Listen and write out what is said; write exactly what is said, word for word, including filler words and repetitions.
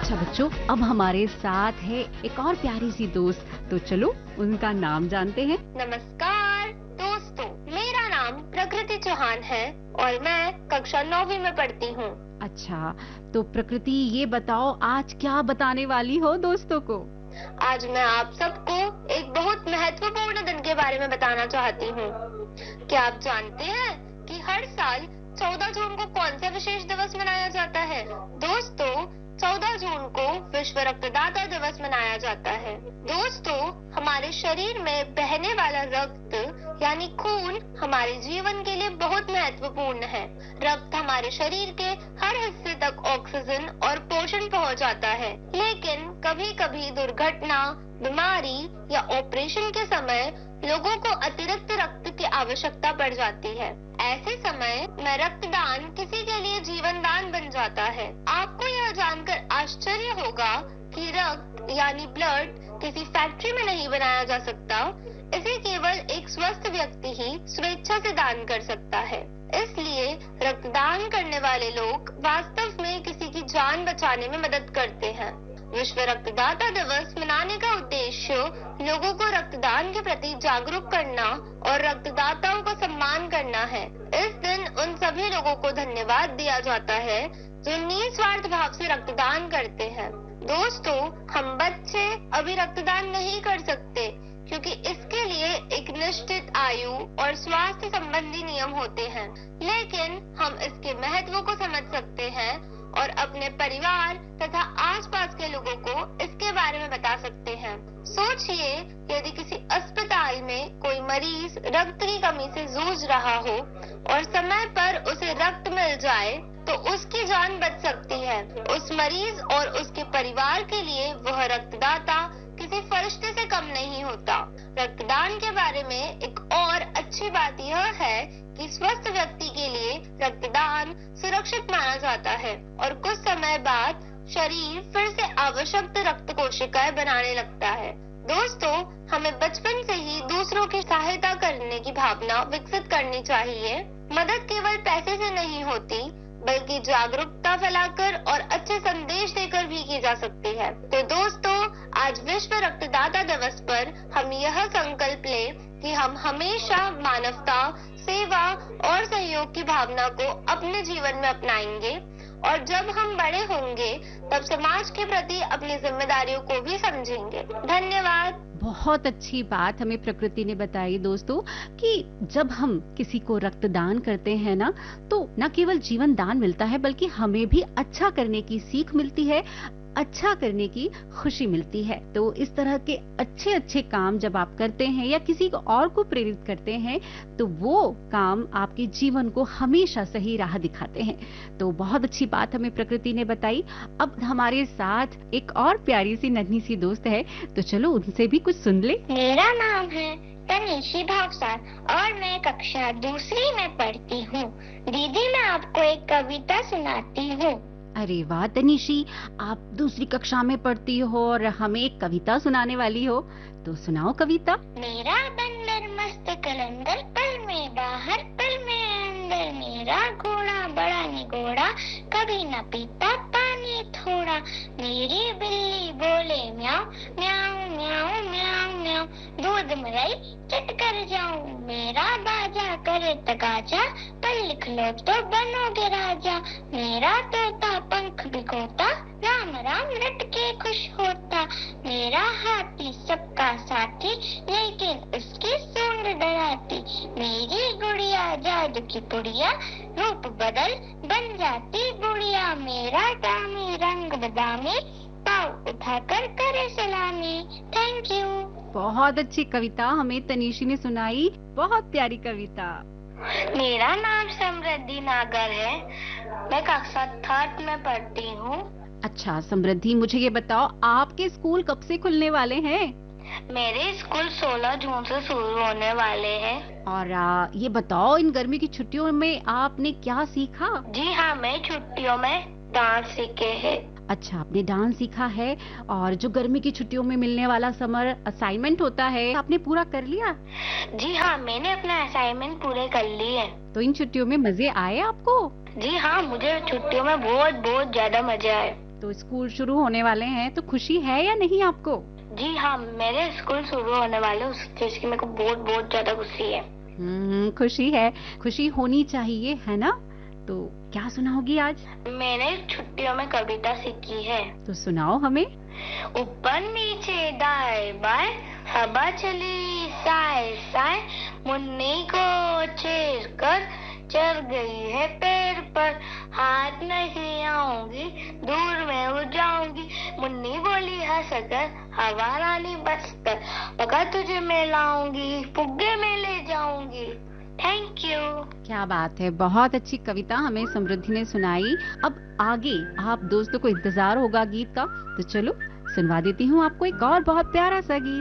अच्छा बच्चों, अब हमारे साथ है एक और प्यारी सी दोस्त, तो चलो उनका नाम जानते हैं। नमस्कार दोस्तों, मेरा नाम प्रकृति चौहान है और मैं कक्षा नौवीं में पढ़ती हूँ। अच्छा, तो प्रकृति ये बताओ आज क्या बताने वाली हो दोस्तों को? आज मैं आप सबको एक बहुत महत्वपूर्ण दिन के बारे में बताना चाहती हूँ। क्या आप जानते हैं कि हर साल चौदह जून को कौन सा विशेष दिवस मनाया जाता है? दोस्तों, चौदह जून को विश्व रक्तदाता दिवस मनाया जाता है। दोस्तों, हमारे शरीर में बहने वाला रक्त यानी खून हमारे जीवन के लिए बहुत महत्वपूर्ण है। रक्त हमारे शरीर के हर हिस्से तक ऑक्सीजन और पोषण पहुंचाता है, लेकिन कभी-कभी दुर्घटना, बीमारी या ऑपरेशन के समय लोगों को अतिरिक्त रक्त की आवश्यकता पड़ जाती है। ऐसे समय में रक्तदान किसी के लिए जीवन दान बन जाता है। आपको यह जानकर आश्चर्य होगा कि रक्त यानी ब्लड किसी फैक्ट्री में नहीं बनाया जा सकता। इसे केवल एक स्वस्थ व्यक्ति ही स्वेच्छा से दान कर सकता है। इसलिए रक्तदान करने वाले लोग वास्तव में किसी की जान बचाने में मदद करते हैं। विश्व रक्तदाता दिवस मनाने का उद्देश्य लोगों को रक्तदान के प्रति जागरूक करना और रक्तदाताओं का सम्मान करना है। इस दिन उन सभी लोगों को धन्यवाद दिया जाता है जो निस्वार्थ भाव से रक्तदान करते हैं। दोस्तों, हम बच्चे अभी रक्तदान नहीं कर सकते क्योंकि इसके लिए एक निश्चित आयु और स्वास्थ्य संबंधी नियम होते हैं, लेकिन हम इसके महत्व को समझ सकते हैं और अपने परिवार तथा आसपास के लोगों को इसके बारे में बता सकते हैं। सोचिए, यदि किसी अस्पताल में कोई मरीज रक्त की कमी से जूझ रहा हो और समय पर उसे रक्त मिल जाए तो उसकी जान बच सकती है। उस मरीज और उसके परिवार के लिए वह रक्तदाता किसी फरिश्ते से कम नहीं होता। रक्तदान के बारे में एक और अच्छी बात यह है कि स्वस्थ व्यक्ति के लिए रक्तदान सुरक्षित माना जाता है और कुछ समय बाद शरीर फिर से आवश्यक रक्त कोशिकाएं बनाने लगता है। दोस्तों, हमें बचपन से ही दूसरों की सहायता करने की भावना विकसित करनी चाहिए। मदद केवल पैसे से नहीं होती, बल्कि जागरूकता फैलाकर और अच्छे संदेश देकर भी की जा सकती है। तो दोस्तों, आज विश्व रक्तदाता दिवस पर हम यह संकल्प लें कि हम हमेशा मानवता, सेवा और सहयोग की भावना को अपने जीवन में अपनाएंगे और जब हम बड़े होंगे तब समाज के प्रति अपनी जिम्मेदारियों को भी समझेंगे। धन्यवाद। बहुत अच्छी बात हमें प्रकृति ने बताई दोस्तों कि जब हम किसी को रक्तदान करते हैं ना, तो न केवल जीवन दान मिलता है बल्कि हमें भी अच्छा करने की सीख मिलती है, अच्छा करने की खुशी मिलती है। तो इस तरह के अच्छे अच्छे काम जब आप करते हैं या किसी को और को प्रेरित करते हैं तो वो काम आपके जीवन को हमेशा सही राह दिखाते हैं। तो बहुत अच्छी बात हमें प्रकृति ने बताई। अब हमारे साथ एक और प्यारी सी नन्ही सी दोस्त है, तो चलो उनसे भी कुछ सुन ले। मेरा नाम है तनिशी भावसार और मैं कक्षा दूसरी में पढ़ती हूँ। दीदी, मैं आपको एक कविता सुनाती हूँ। अरे वाह तनिशी, आप दूसरी कक्षा में पढ़ती हो और हमें एक कविता सुनाने वाली हो, तो सुनाओ कविता। मेरा बंदर मस्त कलंदर, पल में बाहर पल में अंदर, मेरा घोड़ा बड़ा निगोड़ा, कभी न पीता पानी थोड़ा, मेरी बिल्ली बोले म्याऊं म्याऊं म्याऊं म्याऊं म्याऊं, दूध मलाई चट कर जाऊं, मेरा बाजा करे तगाजा, पल लिख लो तो बनोगे राजा, मेरा तोता पंख भिगोता, राम राम रट के खुश होता, मेरा हाथी सबका साथी, लेकिन उसकी सूंड डराती, मेरी गुड़िया जादू की पुड़िया, रूप बदल बन जाती बुढ़िया, मेरा दामी रंग बदामी, पाँव उठाकर करे सलामी। Thank you. बहुत अच्छी कविता हमें तनिशी ने सुनाई, बहुत प्यारी कविता। मेरा नाम समृद्धि नागर है, मैं कक्षा थर्ड में पढ़ती हूँ। अच्छा समृद्धि, मुझे ये बताओ आपके स्कूल कब से खुलने वाले हैं? मेरे स्कूल सोलह जून से शुरू होने वाले हैं। और आ, ये बताओ इन गर्मी की छुट्टियों में आपने क्या सीखा? जी हाँ, मैं छुट्टियों में डांस सीखे हैं। अच्छा, आपने डांस सीखा है। और जो गर्मी की छुट्टियों में मिलने वाला समर असाइनमेंट होता है, आपने पूरा कर लिया? जी हाँ, मैंने अपना असाइनमेंट पूरे कर लिए। तो इन छुट्टियों में मजे आए आपको? जी हाँ, मुझे छुट्टियों में बहुत बहुत ज्यादा मजे आए। तो स्कूल शुरू होने वाले हैं, तो खुशी है या नहीं आपको? जी हाँ, मेरे स्कूल शुरू होने वाले उस चीज की मेरे को बहुत बहुत ज्यादा खुशी है। हम्म, खुशी है, खुशी होनी चाहिए, है ना? तो क्या सुनाओगी आज? मैंने छुट्टियों में कविता सीखी है। तो सुनाओ हमें। ऊपर नीचे दाएं बाएं हवा चली साए साए, मुन्नी को छेड़ कर चढ़ गई है पेड़ पर, हाथ नहीं आऊंगी दूर में उड़ जाऊंगी, मुन्नी बोली हंसकर हवा रानी बसकर, मगर तुझे मैं लाऊंगी फुग्गे में ले जाऊंगी। Thank you. क्या बात है, बहुत अच्छी कविता हमें समृद्धि ने सुनाई। अब आगे आप दोस्तों को इंतजार होगा गीत का, तो चलो सुनवा देती हूँ आपको एक और बहुत प्यारा सा गीत।